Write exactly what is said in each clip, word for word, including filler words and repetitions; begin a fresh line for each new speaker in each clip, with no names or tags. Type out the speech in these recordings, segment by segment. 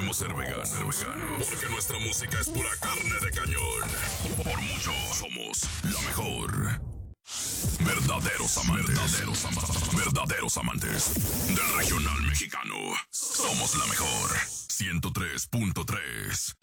queremos ser veganos, porque nuestra música es pura carne de cañón. Por mucho somos la mejor. Verdaderos amantes, verdaderos amantes, verdaderos amantes del regional mexicano. Somos la mejor. ciento tres punto tres.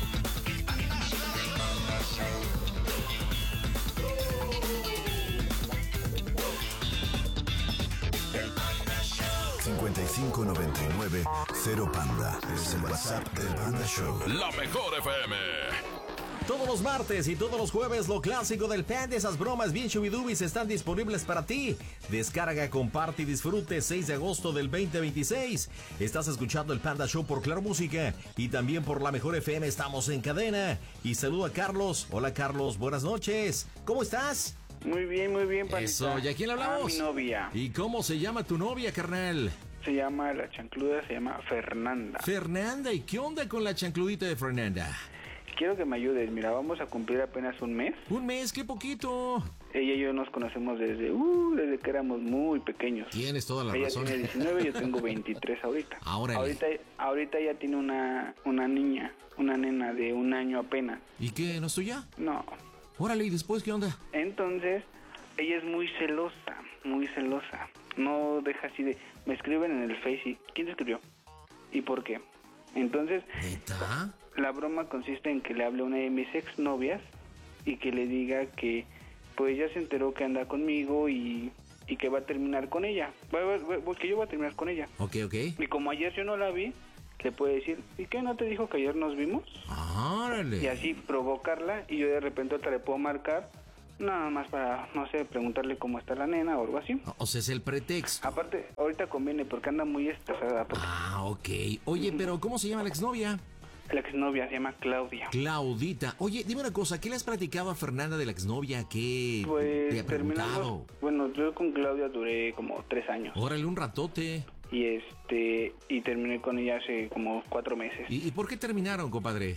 cincuenta y cinco noventa y nueve cero Panda. Es el WhatsApp del Panda Show.
La mejor F M.
Todos los martes y todos los jueves, lo clásico del Panda, esas bromas bien shubidubis están disponibles para ti. Descarga, comparte y disfrute. seis de agosto del veinte veintiséis. Estás escuchando el Panda Show por Claro Música y también por La Mejor F M. Estamos en cadena. Y saludo a Carlos. Hola Carlos, buenas noches. ¿Cómo estás?
Muy bien, muy bien, Pandita.
Eso, ¿y a quién le hablamos?
A mi novia.
¿Y cómo se llama tu novia, carnal?
Se llama, la chancluda se llama Fernanda.
Fernanda, ¿y qué onda con la chancludita de Fernanda?
Quiero que me ayudes, mira, vamos a cumplir apenas un mes.
Un mes, qué poquito.
Ella y yo nos conocemos desde, uh, desde que éramos muy pequeños.
Tienes toda la
ella
razón.
Ella tiene diecinueve, yo tengo veintitrés ahorita.
Ahora.
Ahorita, ahorita ella tiene una, una niña, una nena de un año apenas.
¿Y qué, no es tuya?
No.
Órale, ¿y después qué onda?
Entonces, ella es muy celosa, muy celosa. No deja así de... Me escriben en el Face y... ¿Quién te escribió? ¿Y por qué? Entonces...
¿Neta?
La broma consiste en que le hable a una de mis exnovias y que le diga que... Pues ya se enteró que anda conmigo y... Y que va a terminar con ella. Que yo voy a terminar con ella.
Ok, ok.
Y como ayer yo no la vi, le puede decir... ¿Y qué? ¿No te dijo que ayer nos vimos?
¡Órale!
Y así provocarla y yo de repente otra le puedo marcar... Nada más para, no sé, preguntarle cómo está la nena o algo así.
O sea, es el pretexto.
Aparte, ahorita conviene porque anda muy estresada. Porque...
Ah, ok. Oye, pero ¿cómo se llama la exnovia?
La exnovia se llama Claudia.
Claudita. Oye, dime una cosa, ¿qué le has platicado a Fernanda de la exnovia? ¿Qué
pues,
te ha preguntado?
Bueno, yo con Claudia duré como tres años.
Órale, un ratote.
Y este, y terminé con ella hace como cuatro meses.
¿Y, y por qué terminaron, compadre?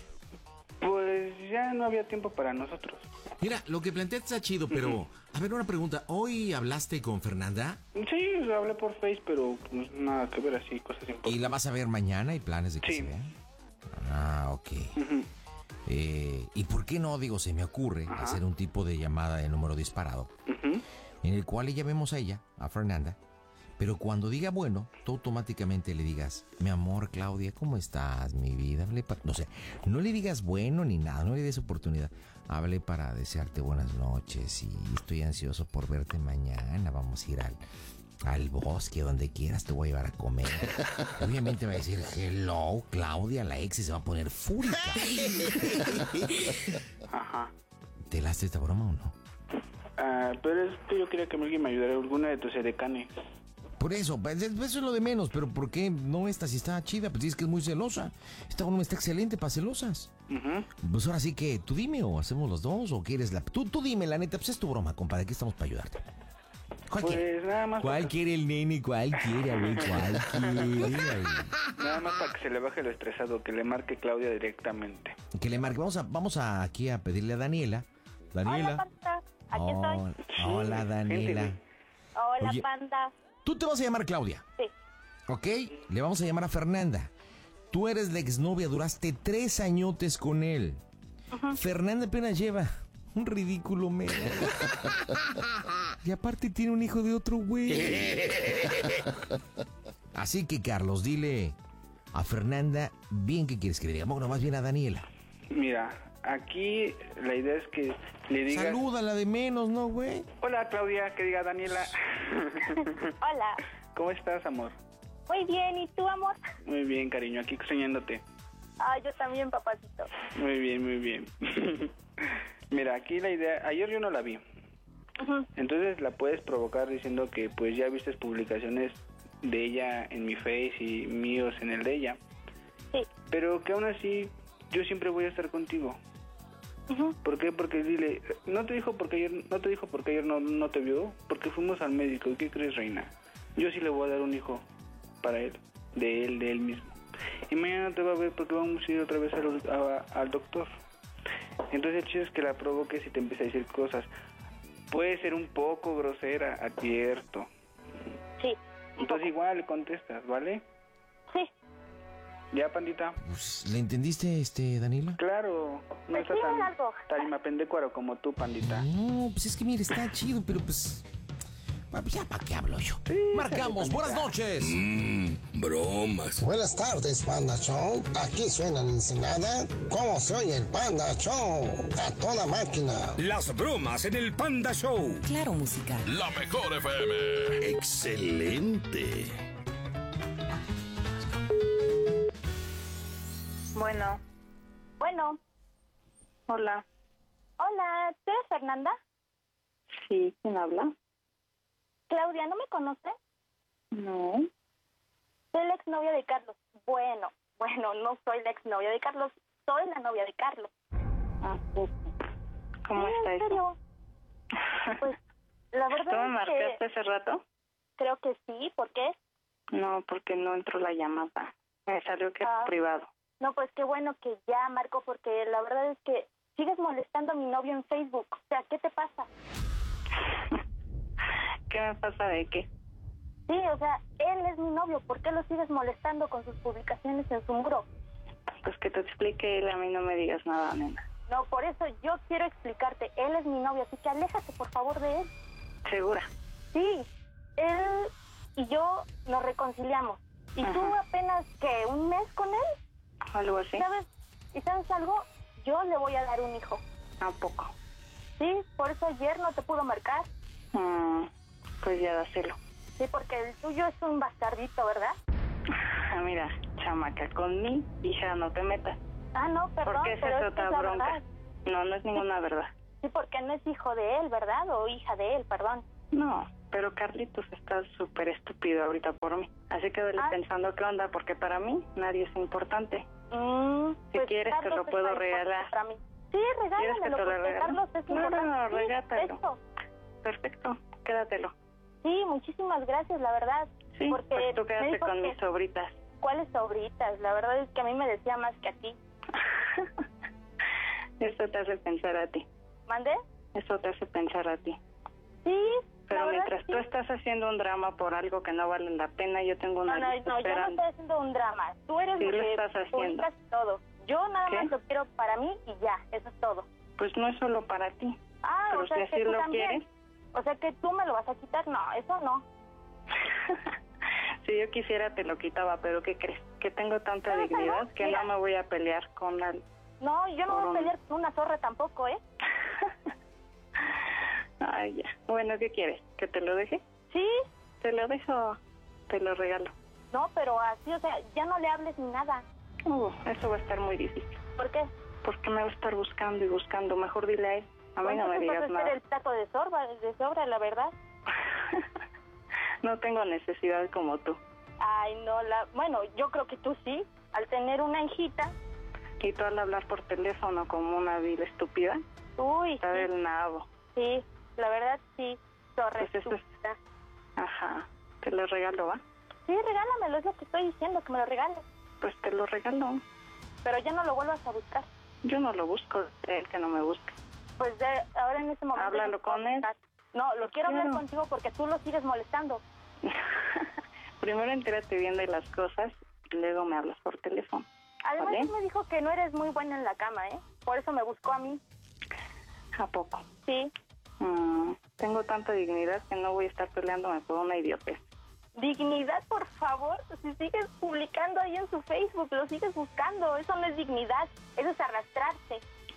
Pues ya no había tiempo para nosotros.
Mira, lo que planteaste está chido, pero... Uh-huh. A ver, una pregunta. ¿Hoy hablaste con Fernanda?
Sí, hablé por Face, pero pues, nada que ver así, cosas importantes.
¿Y la vas a ver mañana? ¿Hay planes de que
sí.
se vea? Ah, ok. Uh-huh. eh, ¿Y por qué no, digo, se me ocurre uh-huh. hacer un tipo de llamada de número disparado? Uh-huh. En el cual le llamemos a ella, a Fernanda, pero cuando diga bueno, tú automáticamente le digas, mi amor, Claudia, ¿cómo estás, mi vida? Hable para... No sé, no le digas bueno ni nada, no le des oportunidad. Hable para desearte buenas noches y estoy ansioso por verte mañana. Vamos a ir al, al bosque, donde quieras, te voy a llevar a comer. Obviamente va a decir, hello, Claudia, la ex, y se va a poner fúrica.
Ajá.
¿Te late esta broma o no?
Ah, pero es que yo quería que alguien me ayudara, alguna de tus edecanes.
Por eso, eso es lo de menos, pero ¿por qué no esta si está chida? Pues dices que es muy celosa. Esta broma está excelente para celosas. Uh-huh. Pues ahora sí que tú dime, o hacemos los dos, o quieres la... Tú, tú dime, la neta, pues es tu broma, compadre, aquí estamos para ayudarte. ¿Cuál
pues
quiere?
Nada más
¿Cuál quiere el nene? ¿Cuál quiere, güey? ¿Cuál quiere?
Nada más para que se le baje lo estresado, que le marque Claudia directamente.
Que le marque, vamos a, vamos a aquí a pedirle a Daniela. Daniela.
Hola, Panda, aquí
oh,
estoy.
Hola, Daniela.
Gente,
hola,
Oye,
Panda.
Tú te vas a llamar Claudia.
Sí.
¿Ok? Le vamos a llamar a Fernanda. Tú eres la exnovia, duraste tres añotes con él. Uh-huh. Fernanda apenas lleva un ridículo mes. Y aparte tiene un hijo de otro güey. Así que, Carlos, dile a Fernanda bien qué quieres que le diga. Bueno, más bien a Daniela.
Mira, aquí la idea es que le digas...
Salúdala de menos, ¿no, güey?
Hola, Claudia, que diga Daniela.
Hola.
¿Cómo estás, amor?
Muy bien, ¿y tú, amor?
Muy bien, cariño, aquí soñándote.
Ah, yo también, papacito.
Muy bien, muy bien. Mira, aquí la idea... Ayer yo no la vi. Uh-huh. Entonces la puedes provocar diciendo que pues ya viste publicaciones de ella en mi Face y míos en el de ella.
Sí.
Pero que aún así yo siempre voy a estar contigo.
Uh-huh.
¿Por qué? Porque dile, no te dijo porque ayer, no te dijo porque ayer no, no te vio, porque fuimos al médico. ¿Y qué crees, reina? Yo sí le voy a dar un hijo para él, de él, de él mismo. Y mañana te va a ver porque vamos a ir otra vez al, a, al doctor. Entonces el chiste es que la provoques y te empieza a decir cosas. Puede ser un poco grosera, advierto.
Sí.
Entonces igual le contestas, ¿vale?
Sí.
¿Ya, pandita?
Pues, ¿le entendiste, este, Danilo?
Claro, no
Pues
está
sí,
tan
algo.
tarimapendecuaro como tú, pandita.
No, pues es que mire, está chido, pero pues... Ya, ¿para qué hablo yo? Marcamos, buenas noches.
Mmm, bromas.
Buenas tardes, Panda Show. Aquí suena en Ensenada. ¿Cómo se oye el Panda Show? A toda máquina.
Las bromas en el Panda Show.
Claro, música.
La mejor F M. Excelente.
Bueno,
Bueno,
hola.
hola, ¿tú eres Fernanda?
Sí, ¿quién habla?
Claudia, ¿no me conoce?
No.
Soy la exnovia de Carlos. Bueno, bueno, no soy la exnovia de Carlos, soy la novia de Carlos.
Ah, sí. ¿Cómo
Sí,
está
en
eso?
serio. Pues, la
¿Tú me
verdad es
marcaste
que
hace rato?
creo que sí, ¿por qué?
No, porque no entró la llamada. Me salió que
Ah.
es privado.
No, pues qué bueno que ya marco, porque la verdad es que sigues molestando a mi novio en Facebook. O sea, ¿qué te pasa?
¿Qué me pasa de qué?
Sí, o sea, él es mi novio. ¿Por qué lo sigues molestando con sus publicaciones en su muro?
Pues que te explique él, a mí no me digas nada, nena.
No, por eso yo quiero explicarte. Él es mi novio, así que aléjate, por favor, de él.
¿Segura?
Sí, él y yo nos reconciliamos. ¿Y tú
Ajá.
apenas, qué, un mes con él?
¿Algo así?
¿Sabes? ¿Y sabes algo? Yo le voy a dar un hijo.
¿A poco?
Sí, por eso ayer no te pudo marcar.
Mm, pues ya dáselo.
Sí, porque el tuyo es un bastardito, ¿verdad?
Ah, mira, chamaca, con mi hija no te metas.
Ah, no, perdón,
Porque esa
pero
es
es que
otra
es la
bronca.
verdad.
No, no es ninguna verdad.
Sí, porque no es hijo de él, ¿verdad? O hija de él, perdón.
No, pero Carlitos está súper estúpido ahorita por mí. Así que vele
Ah.
pensando qué onda, porque para mí nadie es importante.
Mm,
Si quieres, te lo
es
puedo
más importante
regalar.
para mí. Sí,
¿Quieres que
regálamelo,
te lo
porque
regale?
Carlos es
No, no,
importante.
no,
Sí,
regátalo.
eso.
Perfecto, quédatelo.
Sí, muchísimas gracias, la verdad.
Sí,
porque
pues tú
me
quédate
dijo
con
que-
mis sobritas.
¿Cuáles sobritas? La verdad es que a mí me decía más que a ti.
Eso te hace pensar a ti.
¿Mande?
Eso te hace pensar a ti.
Sí,
Pero
la verdad
mientras
sí.
tú estás haciendo un drama por algo que no vale la pena, yo tengo una
No, no,
lista
no, yo no
esperando.
estoy haciendo un drama. Tú eres
Sí
lo
lo
que
estás haciendo.
publicas todo. Yo nada
¿Qué?
más lo quiero para mí y ya, eso es todo.
Pues no es solo para ti.
Ah,
Pero
o sea
si
que
así
tú
lo
también.
quieres.
O sea que tú me lo vas a quitar. No, eso no.
Si yo quisiera te lo quitaba, pero ¿qué crees? Que tengo tanta
¿Sabes
dignidad
algo?
que
Mira.
no me voy a pelear con al...
No, yo no
Por
voy a
un-
pelear con una zorra tampoco, ¿eh?
Ay, ya. Bueno, ¿qué quieres? ¿Que te lo deje?
Sí,
Te lo dejo, te lo regalo.
no, pero así, o sea, ya no le hables ni nada.
Uh, eso va a estar muy difícil.
¿Por qué?
Porque me va a estar buscando y buscando. Mejor dile a él. A mí
Pues
no me
entonces
digas
vas a
nada.
ser el plato de sobra, de sobra, la verdad.
No tengo necesidad como tú.
Ay, no, la... Bueno, yo creo que tú sí. Al tener una hijita,
Y tú al hablar por teléfono como una vil estúpida,
uy,
está
sí,
del nabo.
sí, la verdad sí, zorra
Pues eso es-
estúpida.
Ajá. Te lo regalo, ¿va?
Sí, regálamelo, es lo que estoy diciendo, que me lo regales.
Pues te lo regalo.
Pero ya no lo vuelvas a buscar.
Yo no lo busco, es él que no me busca.
Pues de ahora en ese momento...
Háblalo
no puedo
con él.
buscar. No, lo quiero hablar
Claro.
contigo porque tú lo sigues molestando.
Primero entérate bien de las cosas y luego me hablas por teléfono.
Además,
¿Vale?
él me dijo que no eres muy buena en la cama, ¿eh? Por eso me buscó a mí.
¿A poco?
Sí.
Mm, tengo tanta dignidad que no voy a estar peleándome por una idiotez.
Dignidad, por favor. Si sigues publicando ahí en su Facebook, lo sigues buscando. Eso no es dignidad, eso es arrastrarse.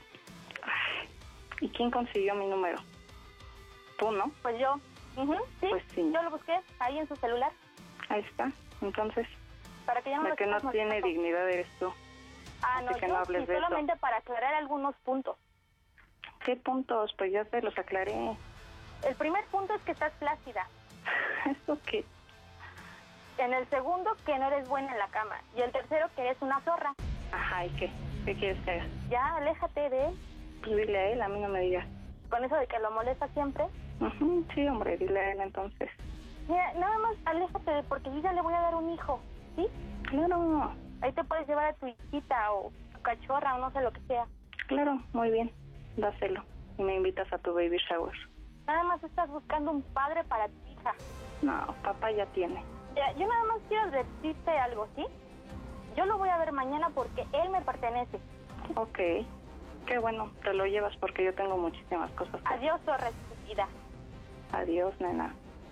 ¿Y quién consiguió mi número? Tú, ¿no?
Pues yo, ujú, sí,
Pues sí.
yo lo busqué ahí en su celular.
Ahí está. Entonces,
Para que ya no
la
lo
que no
sigas
tiene
molestando.
dignidad eres tú.
Ah,
así
no,
que
yo
no hables
sí,
de eso.
solamente para aclarar algunos puntos.
¿Qué puntos? Pues ya te los aclaré.
El primer punto es que estás plácida.
¿Eso qué?
En el segundo, que no eres buena en la cama. Y el tercero, que eres una zorra.
Ajá, ¿y qué? ¿Qué quieres que haga?
Ya, aléjate de él.
Pues dile a él, a mí no me digas.
Con eso de que lo molesta siempre.
Ujú, sí, hombre, dile a él entonces.
Mira, nada más aléjate de porque yo ya le voy a dar un hijo, ¿sí?
Claro,
Ahí te puedes llevar a tu hijita o tu cachorra o no sé lo que sea.
claro, muy bien. Dáselo. Y me invitas a tu baby shower.
Nada más estás buscando un padre para tu hija.
No, papá ya tiene.
Ya, yo nada más quiero decirte algo, ¿sí? Yo lo voy a ver mañana porque él me pertenece.
Ok. Qué bueno, te lo llevas porque yo tengo muchísimas cosas.
Adiós, zorra estúpida.
Adiós, nena.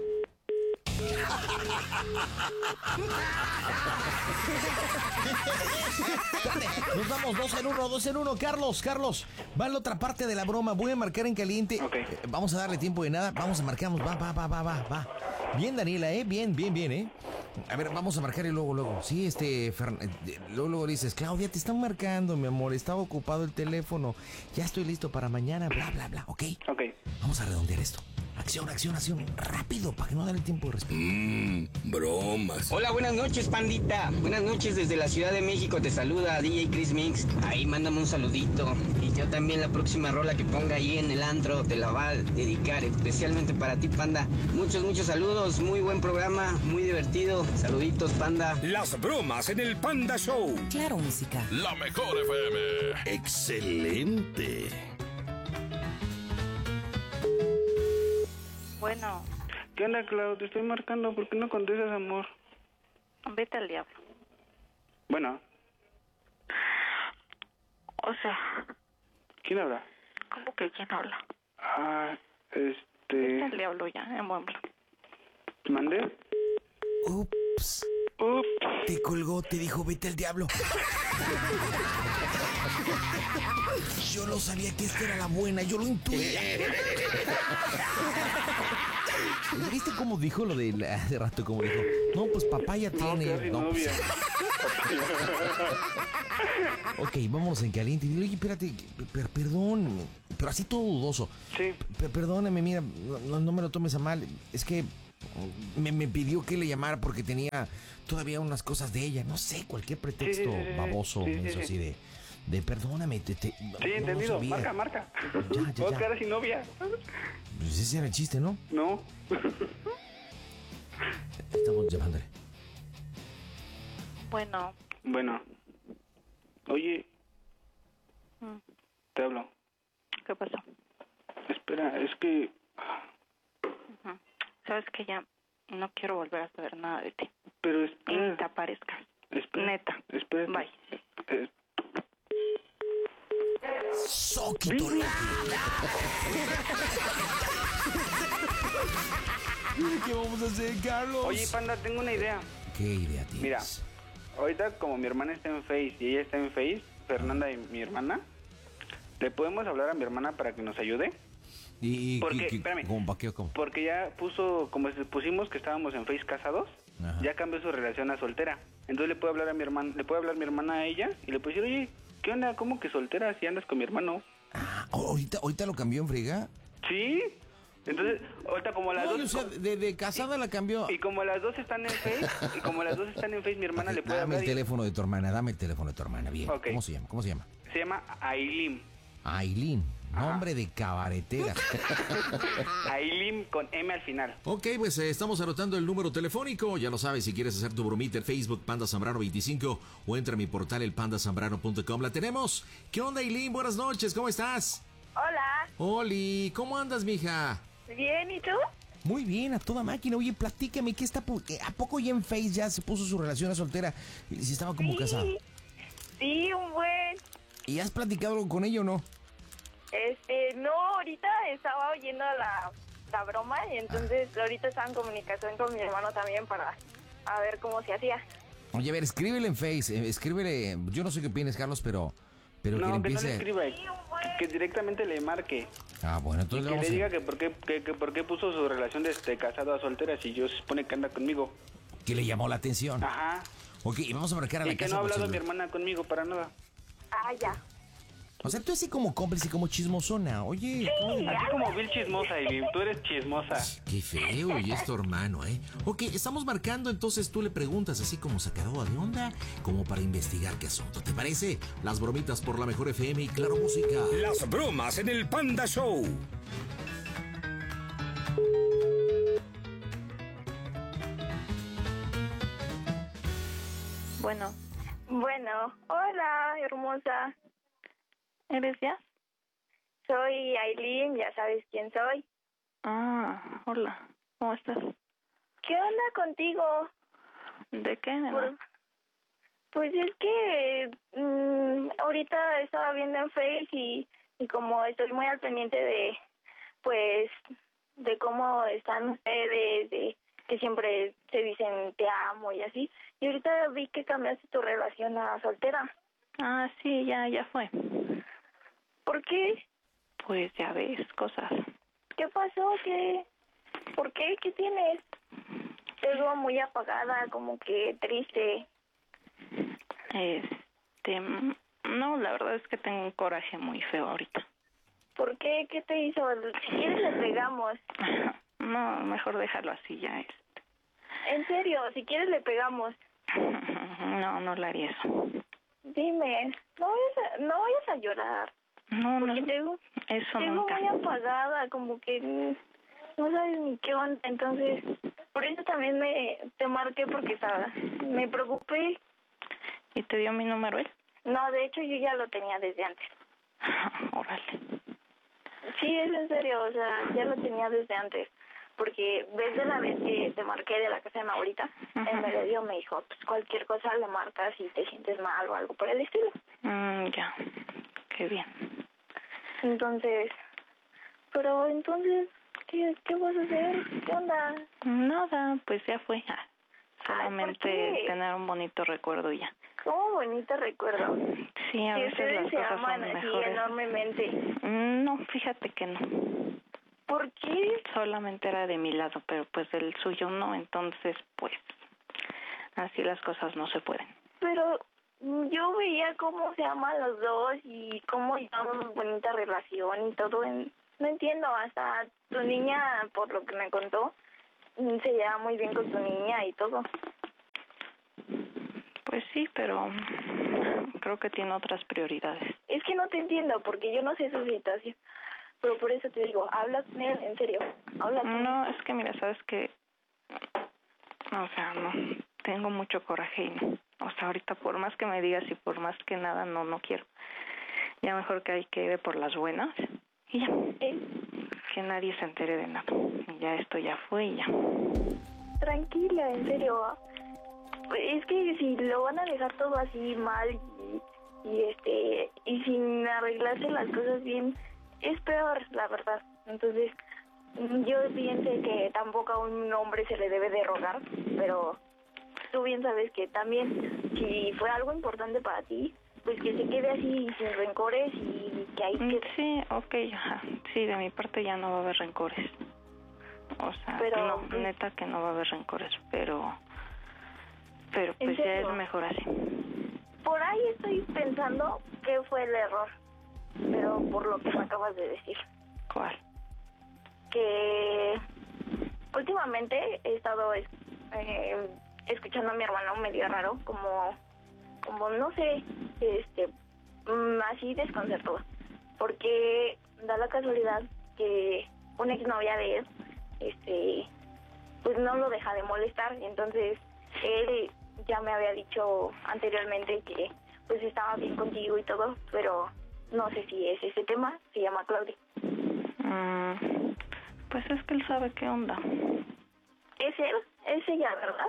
Nos vamos dos en uno, dos en uno. Carlos, Carlos, va a la otra parte de la broma. Voy a marcar en caliente.
Ok.
Eh, vamos a darle tiempo de nada. Vamos a marcarnos. Va, va, va, va, va, va. Bien, Daniela, ¿eh? Bien, bien, bien, ¿eh? A ver, vamos a marcar y luego, luego. Sí, este, Fern... eh, luego, luego dices, Claudia, te están marcando, mi amor. Estaba ocupado el teléfono. Ya estoy listo para mañana, bla, bla, bla. ¿Ok?
Ok.
Vamos a redondear esto. Acción, acción, acción. Rápido, para que no den el tiempo de respirar.
Mmm, bromas.
Hola, buenas noches, pandita. Buenas noches desde la Ciudad de México. Te saluda D J Chris Mix. Ahí mándame un saludito. Y yo también la próxima rola que ponga ahí en el antro te la va a dedicar especialmente para ti, panda. Muchos, muchos saludos. Muy buen programa, muy divertido. Saluditos, panda.
Las bromas en el Panda Show.
Claro, música.
La mejor F M.
Excelente.
Bueno,
¿Qué onda, Clau? Te estoy marcando. ¿Por qué no contestas, amor?
vete al diablo.
Bueno,
O sea,
¿quién habla?
¿cómo que quién habla?
Ah,
Vete
este...
al diablo ya, en buen plan.
¿Mandé?
Ups.
Ups.
Te colgó, te dijo, vete al diablo. Yo no sabía que esta era la buena, yo lo intuía. ¿Viste cómo dijo lo de la- hace rato? Como dijo, no, pues papá ya
No,
tiene.
casi
No, pues,
novia.
ok, vámonos en caliente. Y dile, oye, espérate, per- perdón, pero así todo dudoso.
Sí.
P- perdóname, mira, no, no me lo tomes a mal. Es que me, me pidió que le llamara porque tenía todavía unas cosas de ella. No sé, cualquier pretexto
Sí, sí, sí, sí.
baboso,
Sí, sí,
menso,
sí.
así de, de perdóname. Te, te, no-
Sí,
no
entendido.
sabía.
Marca, marca.
Ya, ya,
Vos
ya.
que eres sin novia.
Pues ese era el chiste, ¿no?
No.
Estamos llamándole.
Bueno,
Bueno. Oye,
mm,
te hablo.
¿qué pasó?
Espera, es que...
Ujú. Sabes que ya no quiero volver a saber nada de ti.
Pero
Y ni
espera.
te aparezcas.
Espera.
Neta.
Espera.
Bye.
Eh,
¡Soquito! ¿Qué vamos a hacer, Carlos?
Oye, Panda, tengo una idea.
¿Qué idea tienes?
Mira, ahorita como mi hermana está en Face y ella está en Face, Fernanda y mi hermana, ¿le podemos hablar a mi hermana para que nos ayude?
¿Y, y
Porque,
qué- qué-
espérame.
¿cómo, pa' qué o cómo?
Porque ya puso, como si pusimos que estábamos en Face casados,
Ajá.
ya cambió su relación a soltera. Entonces le puede hablar a mi hermana, le puede hablar mi hermana a ella y le puede decir, oye, ¿qué onda? ¿Cómo que soltera si andas con mi hermano?
Ah, ¿ahorita, ¿Ahorita lo cambió en friga?
¿Sí? Entonces, ahorita como las
No,
dos...
o sea, de, de casada la cambió.
Y como las dos están en Face, y como las dos están en Face, mi hermana
Ok,
le puede
dame
hablar
el
y-
teléfono de tu hermana, dame el teléfono de tu hermana, bien.
Ok.
¿Cómo se llama? ¿Cómo se llama?
Se llama Aileen.
Aileen, nombre de cabaretera.
Aileen con M al final.
Ok, pues eh, estamos anotando el número telefónico. Ya lo sabes, si quieres hacer tu bromita en Facebook, Panda Zambrano veinticinco, o entra a mi portal, el panda zambrano punto com. La tenemos. ¿Qué onda, Aileen? Buenas noches, ¿cómo estás?
Hola.
Oli, ¿cómo andas, mija?
Bien, ¿y tú?
Muy bien, a toda máquina. Oye, platícame, ¿qué está pu- eh, ¿a poco ya en Face ya se puso su relación a soltera? Y si estaba como
Sí.
casada.
Sí, un buen.
¿Y has platicado con ella o no?
Este, no, ahorita estaba oyendo la, la broma y entonces ahorita estaba en comunicación con mi hermano también para a ver cómo se hacía.
Oye, a ver, escríbele en Face, eh, escríbele. Yo no sé qué opinas, Carlos, pero, pero
No,
que le
que no
empiece.
le escriba, que, que directamente le marque.
Ah, bueno,
Y
entonces
que
le
le
vamos a-
diga que por qué, que, que por qué puso su relación de este, casado a soltera si yo se supone que anda conmigo.
que le llamó la atención.
Ajá.
Ok, y vamos a marcar a la
Y que
casa.
no ha
por
hablado mi
celular.
hermana conmigo para nada.
Ah, ya.
O sea, tú así como cómplice, como chismosona. Oye, ¿cómo?
Así como Bill chismosa, Aileen. Tú eres chismosa.
Qué feo, y es tu hermano, ¿eh? Ok, estamos marcando, entonces tú le preguntas así como sacado de onda, como para investigar qué asunto. ¿Te parece? Las bromitas por la mejor F M y Claro Música.
Las bromas en el Panda Show.
Bueno,
Bueno, hola, hermosa.
¿eres ya?
Soy Aileen, ya sabes quién soy.
Ah, hola. ¿Cómo estás?
¿Qué onda contigo?
¿De qué, nena?
Por- Pues es que mmm, ahorita estaba viendo en Face y, y como estoy muy al pendiente de, pues, de cómo están ustedes, de que siempre se dicen te amo y así, y ahorita vi que cambiaste tu relación a soltera.
Ah, sí, ya, ya fue.
¿Por qué?
Pues ya ves, cosas.
¿Qué pasó? ¿Qué? ¿Por qué? ¿Qué tienes? Te veo muy apagada, como que triste.
Este, no, la verdad es que tengo un coraje muy feo ahorita.
¿Por qué? ¿Qué te hizo? Si quieres le pegamos.
No, mejor déjalo así ya. Este.
En serio, si quieres le pegamos.
No, no le haría eso.
Dime, no vayas a, no vayas a llorar.
No,
porque
no,
te veo,
eso
te
nunca.
veo muy apagada, como que no sabes ni qué onda. Entonces, por eso también me te marqué porque estaba, me preocupé.
¿Y te dio mi número él?
No, de hecho yo ya lo tenía desde antes.
Órale.
Sí, es en serio, o sea, ya lo tenía desde antes. Porque desde la vez que te marqué de la casa de mi abuelita, uh-huh. el medio me dijo, pues cualquier cosa le marcas si te sientes mal o algo por el estilo.
Mm, ya, qué bien.
Entonces, pero entonces, ¿qué, qué vas a hacer? ¿Qué onda?
Nada, pues ya fue. Ah, solamente
Ay,
tener un bonito recuerdo y ya.
¿Cómo bonito recuerdo?
Sí, a
si
veces las
se
cosas
aman
son
así
mejores.
Enormemente.
No, fíjate que no.
¿Por qué?
Solamente era de mi lado, pero pues del suyo no, entonces pues así las cosas no se pueden.
Pero yo veía cómo se aman los dos y cómo llevamos bonita relación y todo. En, no entiendo, hasta tu niña, por lo que me contó, se lleva muy bien con tu niña y todo.
Pues sí, pero creo que tiene otras prioridades.
Es que no te entiendo, porque yo no sé su situación. Pero por eso te digo, habla con él, en serio, habla con
No,
él.
es que mira, sabes que, o sea, no, tengo mucho coraje y no. O sea, ahorita por más que me digas y por más que nada, no, no quiero. Ya mejor que hay que ir por las buenas y ya.
¿Eh?
Que nadie se entere de nada. Y ya esto ya fue y ya.
Tranquila, en serio. Es que si lo van a dejar todo así mal y, y este y sin arreglarse las cosas bien, es peor, la verdad. Entonces, yo pienso que tampoco a un hombre se le debe de rogar, pero tú bien sabes que también, si fue algo importante para ti, pues que se quede así sin rencores y que ahí quede.
Sí, ok, ajá. Sí, de mi parte ya no va a haber rencores. O sea,
pero,
no, pues, neta que no va a haber rencores, pero... Pero pues ya es mejor así.
Por ahí estoy pensando que fue el error, pero por lo que me acabas de decir.
¿Cuál?
Que últimamente he estado eh, escuchando a mi hermano medio raro, como, como no sé, este, así desconcertado, porque da la casualidad que una exnovia de él, este, pues no lo deja de molestar, y entonces él ya me había dicho anteriormente que pues estaba bien contigo y todo, pero no sé si es ese tema. Se llama Claudia.
Mm, pues es que él sabe qué onda.
¿Es él? ¿Es ella, verdad?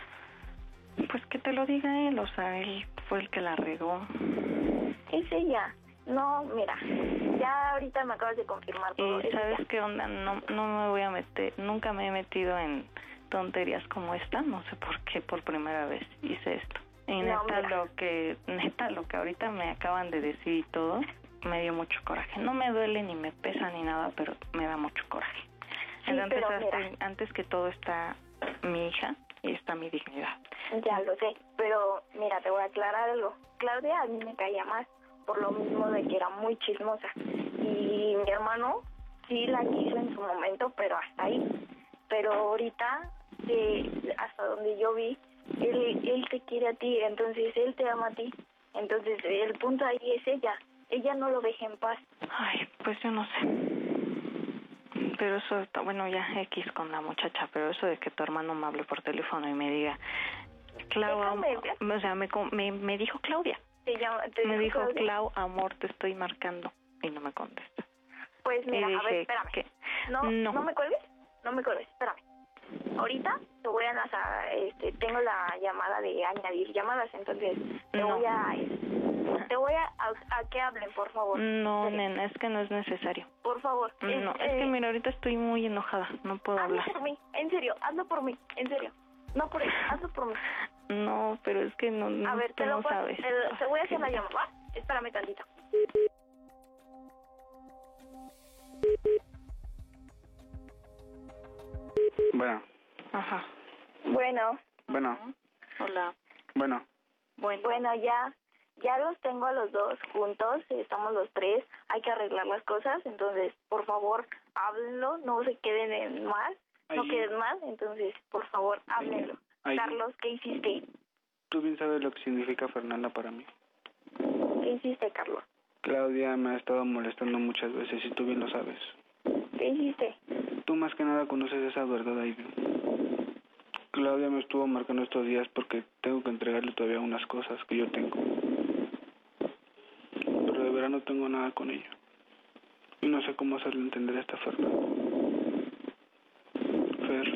Pues que te lo diga él, o sea, él fue el que la regó.
Es ella. No, mira, ya ahorita me acabas de confirmar todo.
¿Y sabes qué onda? No, no me voy a meter, nunca me he metido en tonterías como esta, no sé por qué por primera vez hice esto. Y
no,
neta
mira.
lo que, neta lo que ahorita me acaban de decir y todo, me dio mucho coraje. No me duele ni me pesa ni nada, pero me da mucho coraje.
Sí,
Entonces,
pero
hasta, antes que todo está mi hija y está mi dignidad.
Ya lo sé, pero mira, te voy a aclarar algo. Claudia a mí me caía más, por lo mismo de que era muy chismosa. Y mi hermano sí la quiso en su momento, pero hasta ahí. Pero ahorita, eh, hasta donde yo vi, él, él te quiere a ti, entonces él te ama a ti. Entonces el punto ahí es ella. Ella no lo deja en paz.
Ay, pues yo no sé. Pero eso está, bueno, ya X con la muchacha, pero eso de que tu hermano me hable por teléfono y me diga, Clau, am- o sea, me, me, me dijo Claudia.
Te llama, te
me dijo,
Claudia.
Clau, amor, te estoy marcando. Y no me contesta.
Pues mira,
y
a ver,
dije,
espérame.
¿qué?
No,
no,
no me cuelgues, no me cuelgues, espérame. ahorita te voy a lanzar, este, tengo la llamada de añadir llamadas, entonces te
No.
voy a, te voy a, a, a que hablen, por favor.
No,
Sí.
nena, es que no es necesario.
Por favor.
No,
Es-
es que
eh,
mira, ahorita estoy muy enojada, no puedo
hazlo
hablar.
por mí, en serio, hazlo por mí, en serio. No por él, hazlo por mí.
No, pero es que no, no
A ver,
tú
te lo
no
paso,
sabes.
te, te voy a hacer la llamada, ¿va? Espérame tantito.
Bueno,
Ajá.
Bueno,
bueno,
Hola.
bueno.
Bueno.
bueno, ya, ya los tengo a los dos juntos, estamos los tres, hay que arreglar las cosas, entonces, por favor, háblenlo, no se queden en mal, no
Ahí.
queden mal, entonces, por favor, háblenlo.
Ahí.
Carlos, ¿qué hiciste?
Tú bien sabes lo que significa Fernanda para mí.
¿Qué hiciste, Carlos?
Claudia me ha estado molestando muchas veces y tú bien lo sabes.
¿Qué hiciste?
Tú más que nada conoces esa verdad, Ivy. Claudia me estuvo marcando estos días porque tengo que entregarle todavía unas cosas que yo tengo. Pero de verdad no tengo nada con ella. Y no sé cómo hacerle entender a esta Fernanda. Fer.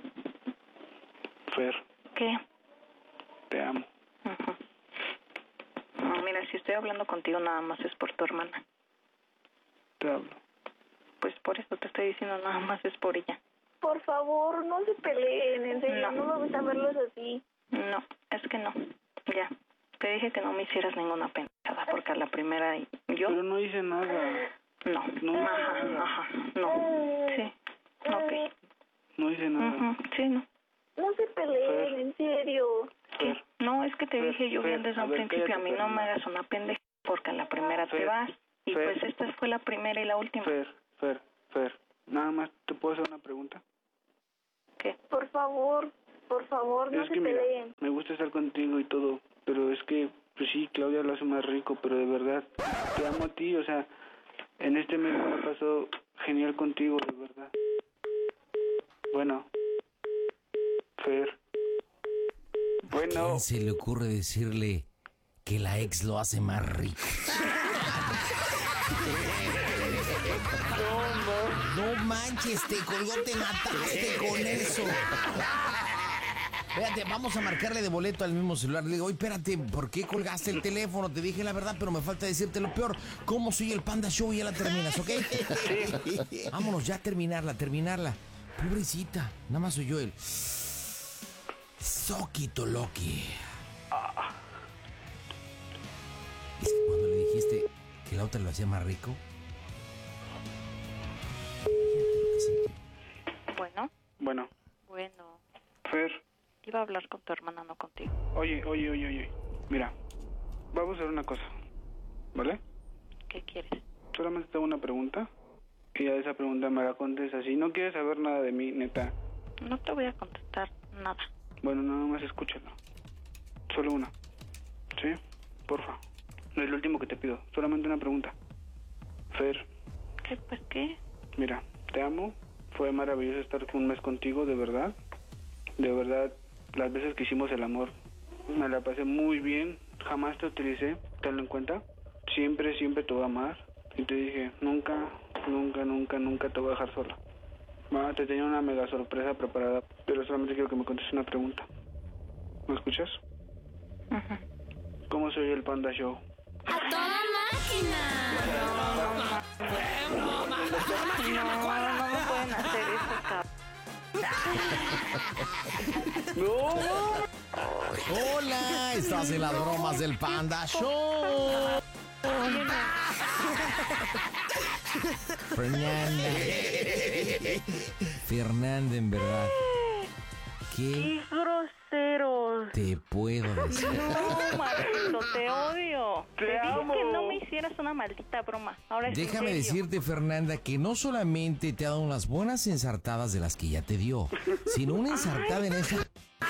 Fer,
¿Qué?
te amo.
Ajá. No, mira, si estoy hablando contigo nada más es por tu hermana.
Te hablo.
Pues por eso te estoy diciendo nada más es por ella.
Por favor, no se peleen, en serio,
No.
no, me gusta verlos así.
No, es que no. Ya. Te dije que no me hicieras ninguna pendejada porque a la primera yo...
Pero no hice nada.
No.
No.
Ajá, ajá. No. Sí. Ok.
No hice nada.
Ujú, sí, no.
No se peleen,
Fer.
en serio.
Fer,
No, es que te
Fer,
dije yo
Fer,
bien desde
a
un
ver,
principio, a
cállate,
mí no
Fer.
me hagas una pendeja porque a la primera te
Fer,
vas. Y
Fer.
pues esta fue la primera y la última.
Fer, Fer, Fer. Nada más, ¿te puedo hacer una pregunta?
¿Qué?
Por favor, por favor, no
Es
se
que mira,
peleen.
me gusta estar contigo y todo, pero es que, pues sí, Claudia lo hace más rico, pero de verdad, te amo a ti, o sea, en este mes me la pasó genial contigo, de verdad. Bueno, Fer. Bueno,
¿Quién se le ocurre decirle que la ex lo hace más rico? No manches, te colgó, te mataste con eso. Espérate, vamos a marcarle de boleto al mismo celular. Le digo, oye, espérate, ¿por qué colgaste el teléfono? Te dije la verdad, pero me falta decirte lo peor. ¿Cómo soy el Panda Show? Y ya la terminas, ¿ok? Vámonos, ya terminarla, terminarla. Pobrecita, nada más oyó el... Soquito Loki. Es que cuando le dijiste que la otra lo hacía más rico...
Bueno,
bueno,
bueno.
Fer,
Iba a hablar con tu hermana, no contigo.
oye, oye, oye, oye, mira, vamos a hacer una cosa, ¿vale?
¿Qué quieres?
Solamente tengo una pregunta y a esa pregunta me la contestas. Si no quieres saber nada de mí, neta,
No te voy a contestar nada.
bueno, nada más escúchalo. Solo una. ¿Sí? Porfa. No es lo último que te pido. Solamente una pregunta. Fer,
¿Qué? Pues qué.
mira, te amo. Fue maravilloso estar un mes contigo, de verdad. De verdad, las veces que hicimos el amor, me la pasé muy bien. Jamás te utilicé, tenlo en cuenta. Siempre, siempre te voy a amar. Y te dije, nunca, nunca, nunca, nunca te voy a dejar sola. Ma, te tenía una mega sorpresa preparada, pero solamente quiero que me contestes una pregunta. ¿Me escuchas?
Ajá.
¿Cómo soy el Panda Show?
¡A toda máquina!
No, no me pueden hacer eso, cabrón.
¡No!
Hola, estás en las bromas del Panda Show. Fernanda. Fernanda, en verdad. ¿Qué
¡Qué groseros!
te puedo decir?
No, maldito, te odio.
Te
Te, dije
amo.
que no me hicieras una maldita broma. Ahora es en
Déjame
serio.
decirte, Fernanda, que no solamente te ha dado unas buenas ensartadas de las que ya te dio, sino una ensartada en esa...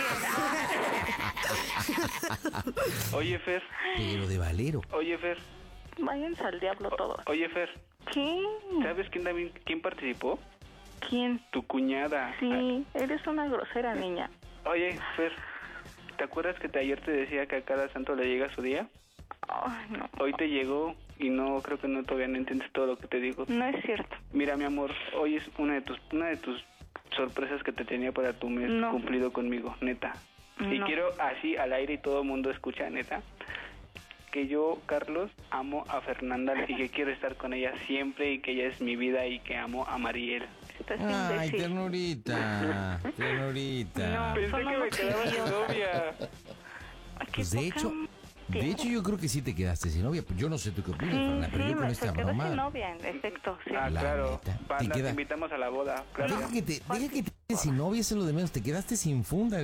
Oye, Fer.
Pero de valero.
Oye, Fer.
Váyanse al diablo todos.
Oye, Fer.
¿Qué?
¿Sabes quién también, quién participó?
¿Quién?
Tu cuñada.
Sí, eres una grosera niña.
Oye, Fer, ¿te acuerdas que te, ayer te decía que a cada santo le llega su día?
Ay, no.
Hoy te llegó y no, creo que no todavía no entiendes todo lo que te digo.
No es cierto.
Mira, mi amor, hoy es una de tus, una de tus sorpresas que te tenía para tu mes
No.
cumplido conmigo, neta. Y
No.
quiero así al aire y todo el mundo escucha, neta, que yo, Carlos, amo a Fernanda y que quiero estar con ella siempre y que ella es mi vida y que amo a Mariel.
Estás
Ay,
imbécil.
ternurita, ternurita.
No,
Pensé
solo
que me
no
quedaba
quería.
sin novia.
Pues de hecho, de hecho yo creo que sí te quedaste sin novia. Yo no sé tú qué opinas, Fernanda, pero
Sí,
yo con
me
esta
se quedó
broma...
sin novia, en efecto, sí.
Ah,
La
claro.
neta,
Panda,
te
te,
queda-
invitamos a la boda, claro.
Deja que, te, deja que te quedes sin novia, eso es lo de menos. Te quedaste sin funda.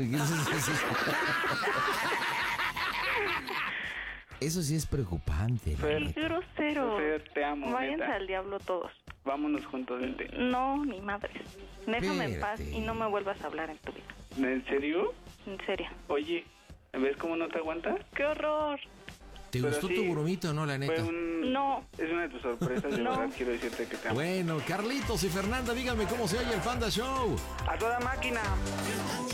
Eso sí es preocupante. la
Fer,
neta.
Qué grosero.
Fer, te amo,
Váyanse
neta.
al diablo todos.
Vámonos juntos, vente.
No, ni madres. Déjame en paz
Espérate.
y no me vuelvas a hablar en tu vida.
¿En serio?
En serio.
Oye, ¿ves cómo no te aguantas?
¡Qué horror!
¿Te
Pero
gustó
sí,
tu bromito, no, la
Fue
neta?
un...
No.
Es una de tus sorpresas, de
No.
verdad quiero decirte que te amo.
Bueno, Carlitos y Fernanda, díganme cómo se oye el Panda Show.
A toda máquina.